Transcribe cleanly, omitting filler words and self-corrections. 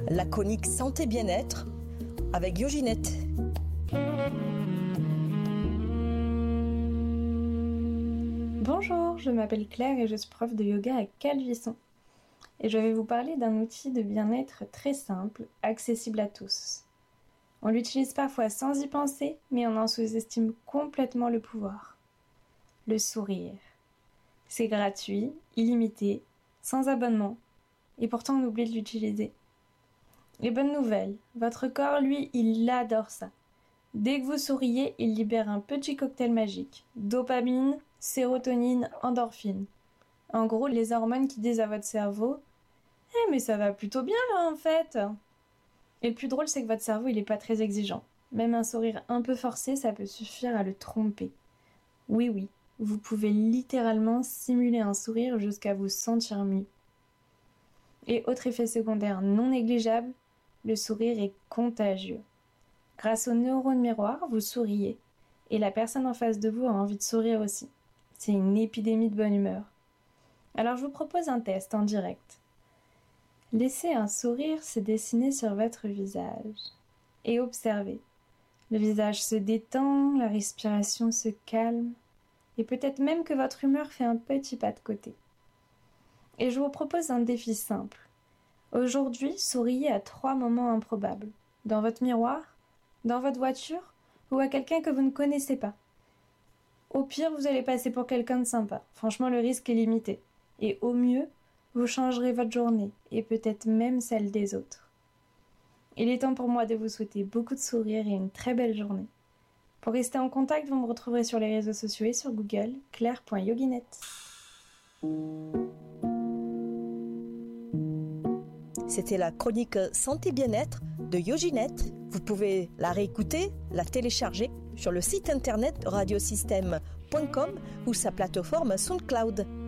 la chronique santé bien-être avec Yoginette. Bonjour, je m'appelle Claire et je suis prof de yoga à Calvisson. Et je vais vous parler d'un outil de bien-être très simple, accessible à tous. On l'utilise parfois sans y penser, mais on en sous-estime complètement le pouvoir. Le sourire. C'est gratuit, illimité, sans abonnement, et pourtant on oublie de l'utiliser. Les bonnes nouvelles, votre corps, lui, il adore ça. Dès que vous souriez, il libère un petit cocktail magique. Dopamine, sérotonine, endorphine. En gros, les hormones qui disent à votre cerveau « Eh mais ça va plutôt bien là en fait !» Et le plus drôle, c'est que votre cerveau, il est pas très exigeant. Même un sourire un peu forcé, ça peut suffire à le tromper. Oui, vous pouvez littéralement simuler un sourire jusqu'à vous sentir mieux. Et autre effet secondaire non négligeable, le sourire est contagieux. Grâce aux neurones miroirs, vous souriez, et la personne en face de vous a envie de sourire aussi. C'est une épidémie de bonne humeur. Alors je vous propose un test en direct. Laissez un sourire se dessiner sur votre visage et observez. Le visage se détend, la respiration se calme et peut-être même que votre humeur fait un petit pas de côté. Et je vous propose un défi simple. Aujourd'hui, souriez à 3 moments improbables. Dans votre miroir, dans votre voiture ou à quelqu'un que vous ne connaissez pas. Au pire, vous allez passer pour quelqu'un de sympa. Franchement, le risque est limité. Et au mieux, vous changerez votre journée et peut-être même celle des autres. Il est temps pour moi de vous souhaiter beaucoup de sourires et une très belle journée. Pour rester en contact, vous me retrouverez sur les réseaux sociaux et sur Google, claire.yoginette. C'était la chronique santé bien-être de Yoginette. Vous pouvez la réécouter, la télécharger sur le site internet radiosystème.com ou sa plateforme SoundCloud.